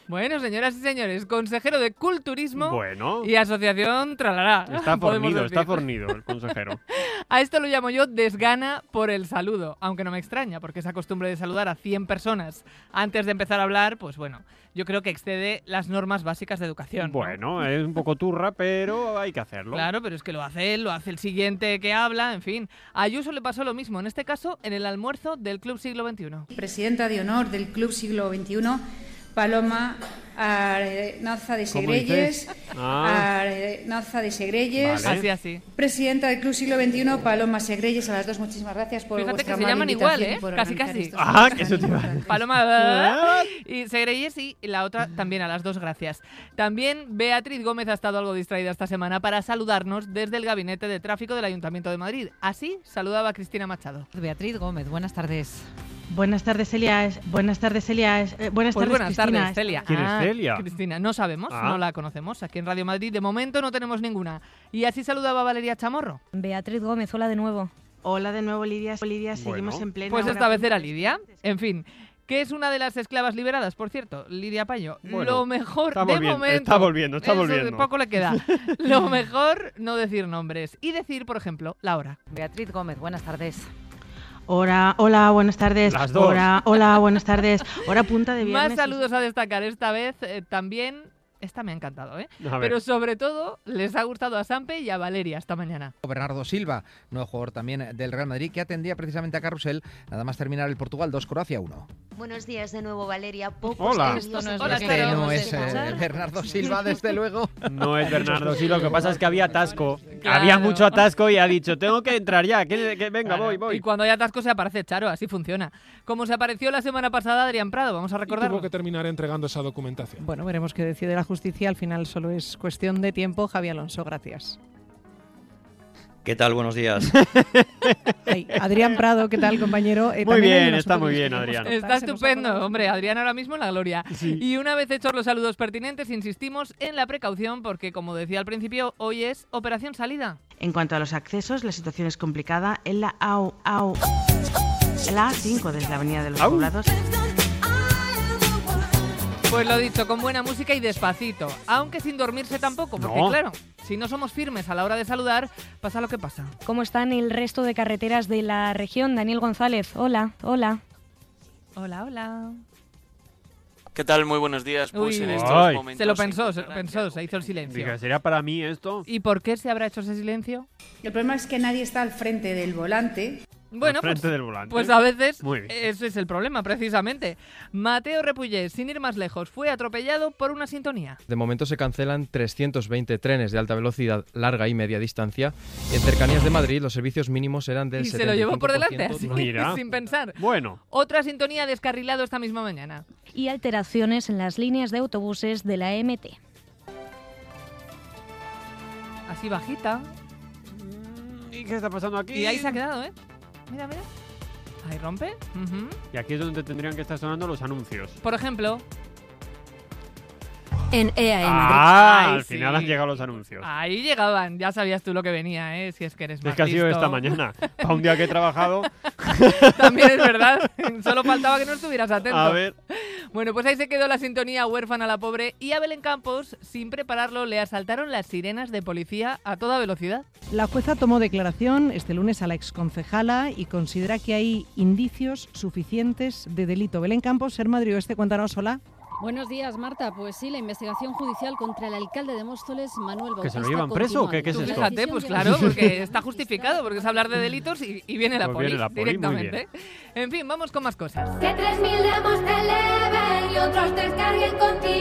Bueno, señoras y señores, consejero de Culturismo Bueno. y Asociación Tralará. Está podemos fornido el consejero. A esto lo llamo yo desgana por el saludo, aunque no me extraña, porque esa costumbre de saludar a 100 personas antes de empezar a hablar, pues bueno, yo creo que excede las normas básicas de educación, ¿no? Bueno, es un poco turra, pero hay que hacerlo. Claro, pero es que lo hace él, lo hace el siguiente que habla, en fin. A Ayuso le pasó lo mismo, en este caso, en el almuerzo del Club Siglo XXI. Presidenta de honor del Club Siglo XXI, Paloma Arenaza de Segrelles. Arenaza de Segrelles. Vale. Así. Presidenta del Club Siglo XXI, Paloma Segrelles. A las dos, muchísimas gracias por Fíjate vuestra que se llaman amable igual, invitación y por casi, organizar casi. estos Ah, eventos que tan eso te iba a importantes. Paloma y Segrelles y la otra también, a las dos, gracias. También Beatriz Gómez ha estado algo distraída esta semana para saludarnos desde el Gabinete de Tráfico del Ayuntamiento de Madrid. Así saludaba a Cristina Machado. Beatriz Gómez, buenas tardes. Buenas tardes, Celia. Buenas tardes, Celia. Buenas Pues tardes, buenas Cristina. tardes, Celia. ¿Quién es Celia? Cristina, no sabemos, Ah. no la conocemos. Aquí en Radio Madrid de momento no tenemos ninguna. Y así saludaba a Valeria Chamorro. Beatriz Gómez, hola de nuevo. Hola de nuevo, Lidia. Seguimos Bueno. en plena. Pues hora esta vez era punta. Lidia. En fin, que es una de las esclavas liberadas, por cierto, Lidia Payo. Bueno, Lo mejor, está de volviendo, momento... está volviendo. Eso, poco le queda. Lo mejor, no decir nombres. Y decir, por ejemplo, la hora. Beatriz Gómez, buenas tardes. Hola, buenas tardes. Las dos. Hola, buenas tardes. Hora punta de viernes. Más saludos a destacar esta vez. También, esta me ha encantado, ¿eh? A ver. Pero sobre todo, les ha gustado a Sampe y a Valeria esta mañana. Bernardo Silva, nuevo jugador también del Real Madrid, que atendía precisamente a Carrusel, nada más terminar el Portugal 2, Croacia 1. Buenos días de nuevo, Valeria. Hola. Esto no es Hola, lo que Charo. queremos No es escuchar. Bernardo Silva, desde luego. No es Bernardo, sí, lo que pasa es que había atasco. Claro. Había mucho atasco y ha dicho, tengo que entrar ya, que venga, Claro. voy. Y cuando hay atasco se aparece Charo, así funciona. Como se apareció la semana pasada Adrián Prado, vamos a recordarlo. Tuvo que terminar entregando esa documentación. Bueno, veremos qué decide la justicia. Al final solo es cuestión de tiempo. Javi Alonso, gracias. ¿Qué tal? Buenos días. Hey, Adrián Prado, ¿qué tal, compañero? Muy También hay bien, un está asunto muy que bien, nos queremos Adrián. contar. Está Se nos ha estupendo, acordado. hombre, Adrián ahora mismo en la gloria. Sí. Y una vez hechos los saludos pertinentes, insistimos en la precaución porque, como decía al principio, hoy es operación salida. En cuanto a los accesos, la situación es complicada en la la A5 desde la Avenida de los Au. Poblados. Pues lo dicho, con buena música y despacito, aunque sin dormirse tampoco, porque No. claro, si no somos firmes a la hora de saludar, pasa lo que pasa. ¿Cómo están el resto de carreteras de la región? Daniel González, hola. Hola. ¿Qué tal? Muy buenos días. Pues Uy. en estos Ay. momentos Se lo se pensó, encontrarán se hizo el silencio. Dije, ¿sería para mí esto? ¿Y por qué se habrá hecho ese silencio? El problema es que nadie está al frente del volante. Bueno, Al frente pues, del volante. pues a veces Muy bien. ese es el problema, precisamente. Mateo Repullés, sin ir más lejos, fue atropellado por una sintonía. De momento se cancelan 320 trenes de alta velocidad, larga y media distancia. En cercanías de Madrid los servicios mínimos eran del Y 75%. se lo llevó por delante, así, Mira. sin pensar. Bueno, Otra sintonía descarrilado esta misma mañana. Y alteraciones en las líneas de autobuses de la MT. Así bajita. ¿y qué está pasando aquí? Y ahí se ha quedado, ¿eh? Mira. Ahí rompe. Ujú. Y aquí es donde tendrían que estar sonando los anuncios. Por ejemplo, En EAE Madrid. Ah, Ay, al final sí. han llegado los anuncios. ahí llegaban. Ya sabías tú lo que venía, ¿eh? Si es que eres más Es que ha sido listo. esta mañana. Para un día que he trabajado. También es verdad. Solo faltaba que no estuvieras atento. A ver. Bueno, pues ahí se quedó la sintonía huérfana la pobre y a Belén Campos, sin prepararlo, le asaltaron las sirenas de policía a toda velocidad. La jueza tomó declaración este lunes a la exconcejala y considera que hay indicios suficientes de delito. Belén Campos, Ser Madrid Oeste, cuéntanos, hola. Buenos días, Marta. Pues sí, la investigación judicial contra el alcalde de Móstoles, Manuel Bautista, ¿Que se lo llevan preso o qué? ¿Qué es continúa. esto? Fíjate, pues claro, porque está justificado, porque es hablar de delitos y viene la Pues poli viene la poli, muy directamente. En fin, vamos con más cosas. Que 3000 demos te eleven y otros 3 carguen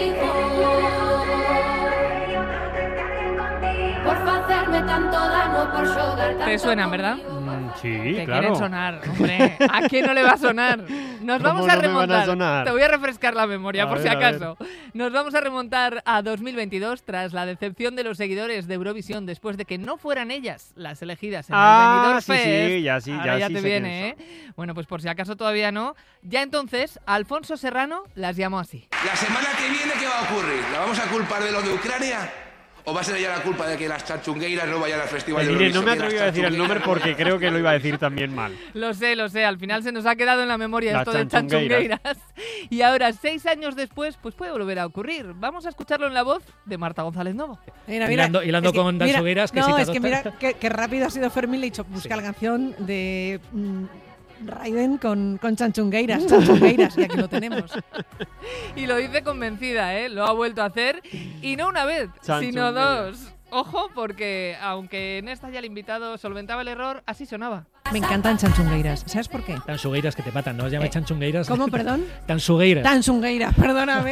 contigo. Por hacerme tanto daño, por xogar tanto. Te suenan, ¿verdad? Sí, Que claro. quieren sonar, hombre. ¿A quién no le va a sonar? Nos ¿Cómo vamos a no me van a remontar. sonar? Te voy a refrescar la memoria, A por ver, si a ver. acaso. Nos vamos a remontar a 2022 tras la decepción de los seguidores de Eurovisión después de que no fueran ellas las elegidas en el Benidorm sí, Fest. sí, ya sí, Ahora ya ya sí te sé viene, ¿eh? quiénes Bueno, pues por si acaso todavía no. Ya entonces, Alfonso Serrano las llamó así. La semana que viene, ¿qué va a ocurrir? ¿La vamos a culpar de lo de Ucrania? ¿O va a ser ella la culpa de que las chanchungueiras no vayan al festival de No Eurovisión? me atreví a decir el nombre porque creo que lo iba a decir también mal. Lo sé, al final se nos ha quedado en la memoria Las esto de chanchungueiras. Y ahora, 6 años después, pues puede volver a ocurrir. Vamos a escucharlo en la voz de Marta González Novo. Hilando con Dansugueiras, que no, cita es que doctor. mira qué rápido ha sido Fermín, le he dicho, busca la canción de Raiden con chanchungueiras, y aquí lo tenemos. Y lo dice convencida, lo ha vuelto a hacer, y no una vez, sino 2. Ojo, porque aunque en esta ya el invitado solventaba el error, así sonaba. Me encantan chanchungueiras. ¿Sabes por qué? Tansugueiras que te matan, no os llames chanchungueiras. ¿Cómo, perdón? Tansugueiras. Tansungueiras, perdóname.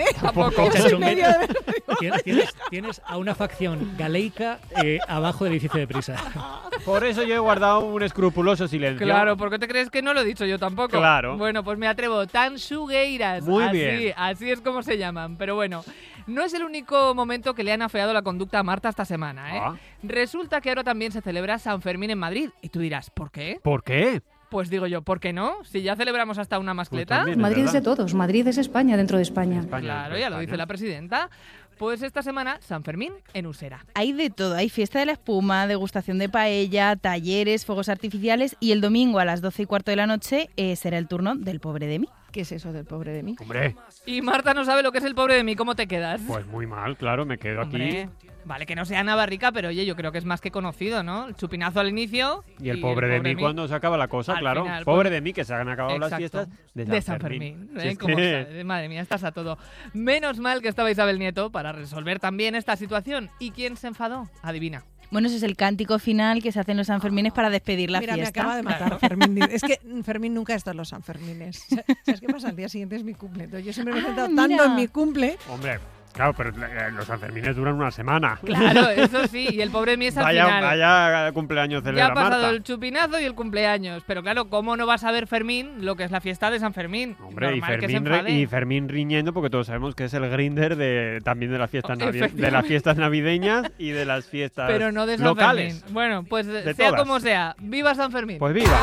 Tienes a una facción galeica abajo del edificio de Prisa. Por eso yo he guardado un escrupuloso silencio. Claro, ¿por qué te crees que no lo he dicho yo tampoco? Claro. Bueno, pues me atrevo. Tansugueiras. Muy bien. Así es como se llaman. Pero bueno, no es el único momento que le han afeado la conducta a Marta esta semana, Resulta que ahora también se celebra San Fermín en Madrid. Y tú dirás, ¿por qué? ¿Por qué? Pues digo yo, ¿por qué no? Si ya celebramos hasta una mascleta. Pues Madrid es de todos, Madrid es España dentro de España. Claro, ya lo dice la presidenta. Pues esta semana, San Fermín en Usera. Hay de todo, hay fiesta de la espuma, degustación de paella, talleres, fuegos artificiales y el domingo a las 12:15 de la noche será el turno del Pobre de mí. ¿Qué es eso del Pobre de mí? Hombre. Y Marta no sabe lo que es el Pobre de mí, ¿cómo te quedas? Pues muy mal, claro, me quedo aquí. Vale, que no sea Navarrica, pero oye, yo creo que es más que conocido, ¿no? El chupinazo al inicio. Y el pobre de mí cuando se acaba la cosa, claro. Final, pobre de mí que se han acabado las fiestas de San Fermín. Madre mía, estás a todo. Menos mal que estaba Isabel Nieto para resolver también esta situación. ¿Y quién se enfadó? Adivina. Bueno, ese es el cántico final que se hace en los Sanfermines para despedir la fiesta. Mira, me acaba de matar Fermín. Es que Fermín nunca está en los Sanfermines. ¿Sabes qué pasa? El día siguiente es mi cumple. Entonces yo siempre me he sentado tanto en mi cumple. Hombre, claro, pero los Sanfermines duran una semana. Claro, eso sí. Y el Pobre de mí es al final. Vaya cumpleaños celebra Marta. Ya ha pasado Marta. el chupinazo y el cumpleaños. Pero claro, ¿cómo no va a saber Fermín lo que es la fiesta de San Fermín? Hombre, y Fermín riñendo, porque todos sabemos que es el Grindr también de las fiestas navideñas y de las fiestas pero no de San locales. Fermín. Bueno, pues de sea todas. como sea, ¡viva San Fermín! Pues viva.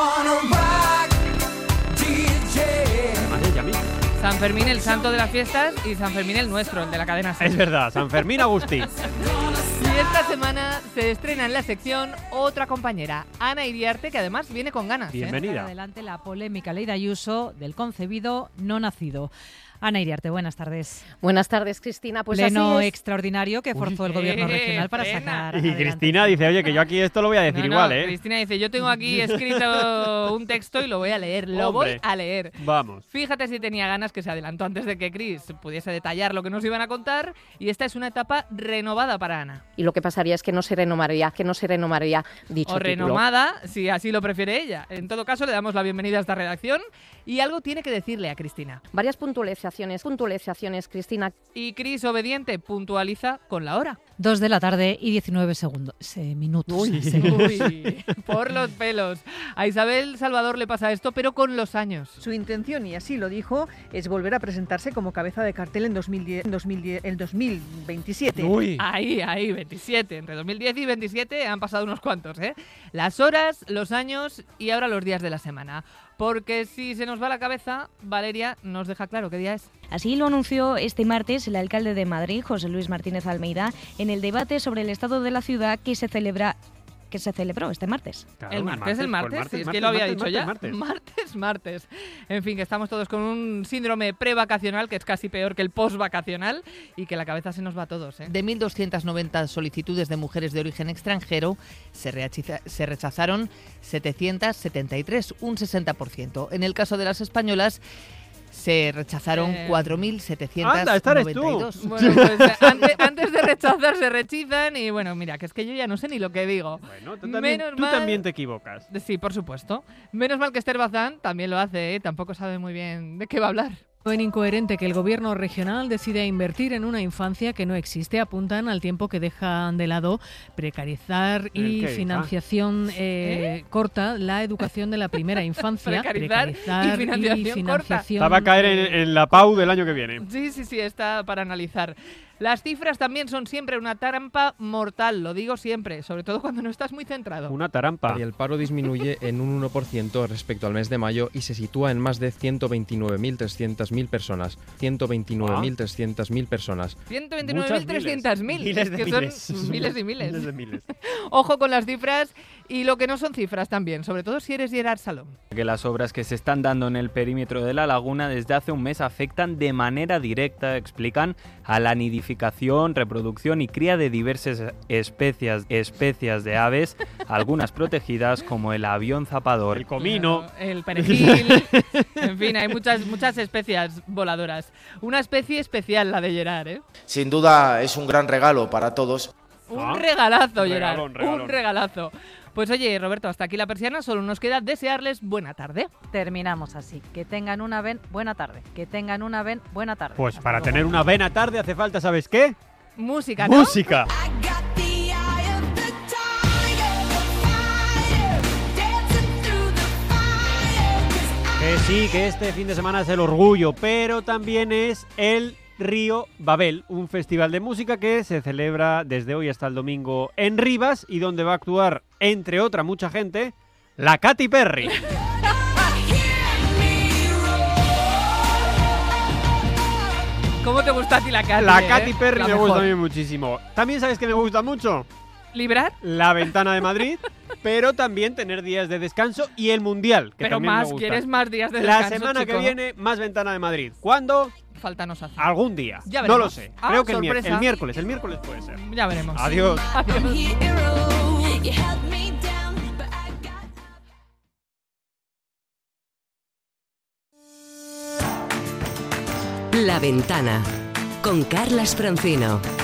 San Fermín, el santo de las fiestas, y San Fermín, el nuestro, el de la cadena SER. Es verdad, San Fermín Agustín. Y esta semana se estrena en la sección otra compañera, Ana Iriarte, que además viene con ganas. Bienvenida. Adelante la polémica Ley de Ayuso del concebido no nacido. Ana Iriarte, buenas tardes. Buenas tardes, Cristina. Pues pleno así es. extraordinario que forzó el gobierno regional para sacar. Y Cristina dice, oye, que yo aquí esto lo voy a decir igual, ¿eh? Cristina dice, yo tengo aquí escrito un texto y lo voy a leer. Lo voy a leer. Vamos. Fíjate si tenía ganas, que se adelantó antes de que Cris pudiese detallar lo que nos iban a contar. Y esta es una etapa renovada para Ana. Y lo que pasaría es que no se renovaría dicho o título. renomada, si así lo prefiere ella. En todo caso, le damos la bienvenida a esta redacción y algo tiene que decirle a Cristina. Varias puntualizaciones, Cristina. Y Cris, obediente, puntualiza con la hora. 2 de la tarde y 19 minutos. Uy, por los pelos. A Isabel Salvador le pasa esto, pero con los años. Su intención, y así lo dijo, es volver a presentarse como cabeza de cartel en 2027. Uy. Ahí, 27. Entre 2010 y 27 han pasado unos cuantos, ¿eh? Las horas, los años y ahora los días de la semana. Porque si se nos va la cabeza, Valeria nos deja claro qué día es. Así lo anunció este martes el alcalde de Madrid, José Luis Martínez Almeida, en el debate sobre el estado de la ciudad que se celebró este martes. Claro, el martes, si es que lo había dicho ya. Martes. En fin, que estamos todos con un síndrome prevacacional que es casi peor que el postvacacional y que la cabeza se nos va a todos, ¿eh? De 1.290 solicitudes de mujeres de origen extranjero, se rechazaron 773, un 60%. En el caso de las españolas, se rechazaron 4.792. ¡Anda, esta eres tú! Bueno, pues antes de rechazar se rechizan y bueno, mira, que es que yo ya no sé ni lo que digo. Bueno, tú también te equivocas. Sí, por supuesto. Menos mal que Esther Bazán también lo hace, ¿eh? Tampoco sabe muy bien de qué va a hablar. Es incoherente que el gobierno regional decida invertir en una infancia que no existe. Apuntan al tiempo que dejan de lado precarizar y financiación corta la educación de la primera infancia. Precarizar y financiación corta. Va a caer en la PAU del año que viene. Sí, está para analizar. Las cifras también son siempre una trampa mortal, lo digo siempre, sobre todo cuando no estás muy centrado. Una trampa. Y el paro disminuye en un 1% respecto al mes de mayo y se sitúa en más de 129.300.000 personas. 129.300.000 personas. 129.300.000. Miles de que miles. Son miles y miles. Miles de miles. Ojo con las cifras y lo que no son cifras también, sobre todo si eres Gerard Salom. Que las obras que se están dando en el perímetro de la laguna desde hace un mes afectan de manera directa, explican, a la nidificación, reproducción y cría de diversas especies de aves, algunas protegidas como el avión zapador, el comino, el perejil, en fin, hay muchas especies voladoras. Una especie especial la de Gerard, ¿eh? Sin duda es un gran regalo para todos. Un regalazo, Gerard, un regalazo. Pues oye, Roberto, hasta aquí la persiana, solo nos queda desearles buena tarde. Terminamos así. Que tengan una buena tarde. Que tengan una buena tarde. Pues hasta para luego. Tener una buena tarde hace falta, ¿sabes qué? Música, ¿no? Música. Que sí, que este fin de semana es el orgullo, pero también es el Río Babel, un festival de música que se celebra desde hoy hasta el domingo en Rivas y donde va a actuar, entre otra mucha gente, la Katy Perry. ¿Cómo te gusta a ti la Katy? La Katy Perry me gusta a mí muchísimo. También sabes que me gusta mucho ¿Librar? La Ventana de Madrid, pero también tener días de descanso y el Mundial, que pero también más, me gusta. ¿quieres más días de descanso, La semana chico? que viene, más Ventana de Madrid. ¿Cuándo? Falta nos hace. Algún día. Ya no lo sé. Ah, creo que sorpresa. el miércoles puede ser. Ya veremos. Adiós. Adiós. La Ventana con Carlas Francino.